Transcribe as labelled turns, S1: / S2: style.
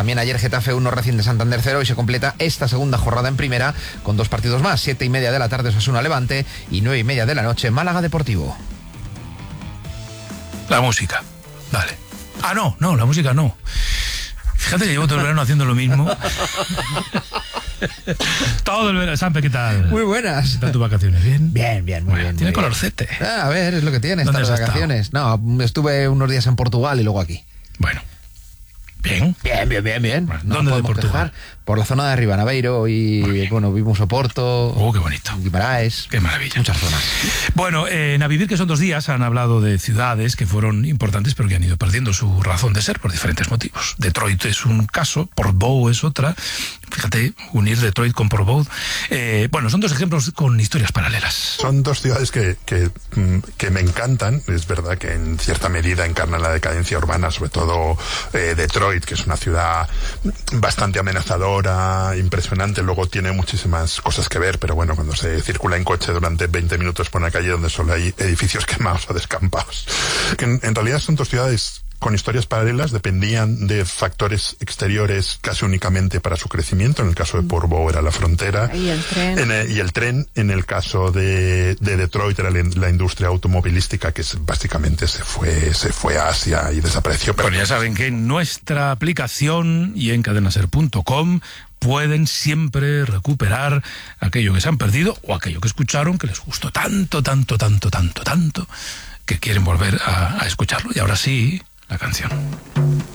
S1: También ayer Getafe 1, Racing de Santander 0 y se completa esta segunda jornada en primera con 2 partidos más. 7:30 de la tarde Osasuna Levante y 9:30 de la noche Málaga Deportivo.
S2: La música, vale. No, la música no. Fíjate que llevo todo el verano haciendo lo mismo. Todo el verano. Sampe, ¿qué tal?
S1: Muy buenas.
S2: ¿Qué tal tus vacaciones? ¿Bien?
S1: Bien, muy bien.
S2: Tiene colorcete.
S1: A ver, es lo que tiene estas vacaciones. No, estuve unos días en Portugal y luego aquí.
S2: Bueno. Bien.
S1: Bien.
S2: No ¿dónde de Portugal?
S1: Por la zona de Ribanaveiro y, bueno, vimos Oporto.
S2: Oh, qué bonito.
S1: Guimaraes.
S2: Qué maravilla.
S1: Muchas zonas.
S2: Bueno, en A Vivir, que son 2 días, han hablado de ciudades que fueron importantes, pero que han ido perdiendo su razón de ser por diferentes motivos. Detroit es un caso, Portbou es otra. Fíjate, unir Detroit con Portbou. Bueno, son 2 ejemplos con historias paralelas.
S3: Son 2 ciudades que me encantan. Es verdad que en cierta medida encarnan la decadencia urbana, sobre todo Detroit, que es una ciudad bastante amenazadora, impresionante, luego tiene muchísimas cosas que ver, pero bueno, cuando se circula en coche durante 20 minutos por una calle donde solo hay edificios quemados o descampados. Que en realidad son 2 ciudades con historias paralelas, dependían de factores exteriores casi únicamente para su crecimiento. En el caso de Portbou era la frontera.
S4: Y el tren.
S3: Y el tren. En el caso de Detroit era la industria automovilística, que básicamente se fue a Asia y desapareció.
S2: Pero ya saben que en nuestra aplicación y en cadenaser.com pueden siempre recuperar aquello que se han perdido o aquello que escucharon que les gustó tanto, que quieren volver a escucharlo. Y ahora sí, la canción.